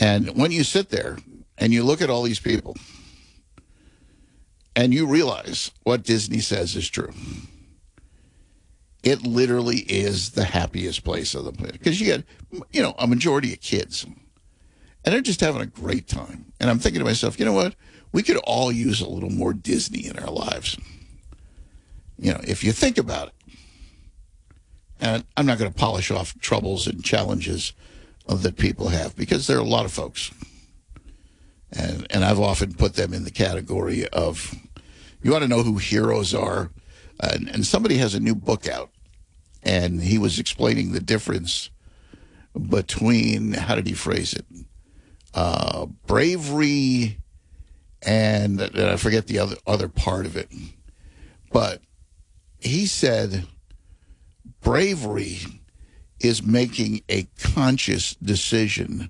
And when you sit there and you look at all these people and you realize what Disney says is true, it literally is the happiest place on the planet. Because you get, a majority of kids, and they're just having a great time. And I'm thinking to myself, you know what? We could all use a little more Disney in our lives. If you think about it. And I'm not going to polish off troubles and challenges that people have, because there are a lot of folks. And I've often put them in the category of, you want to know who heroes are? And somebody has a new book out, and he was explaining the difference between, how did he phrase it? Bravery and I forget the other part of it. But he said bravery is making a conscious decision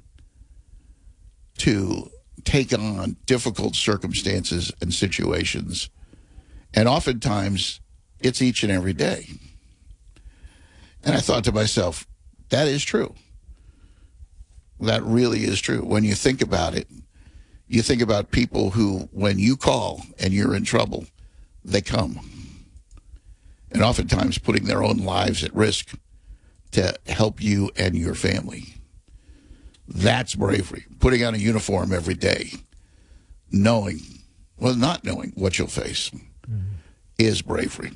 to take on difficult circumstances and situations. And oftentimes, it's each and every day. And I thought to myself, that is true. That really is true. When you think about it, you think about people who, when you call and you're in trouble, they come. And oftentimes putting their own lives at risk to help you and your family. That's bravery. Putting on a uniform every day, not knowing what you'll face, is bravery.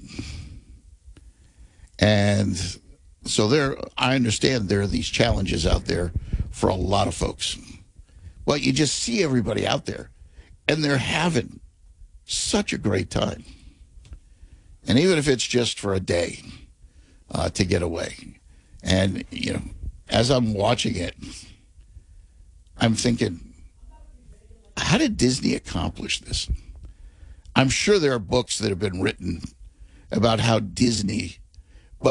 And so I understand there are these challenges out there for a lot of folks. Well, you just see everybody out there, and they're having such a great time. And even if it's just for a day to get away. And, as I'm watching it, I'm thinking, how did Disney accomplish this? I'm sure there are books that have been written about how Disney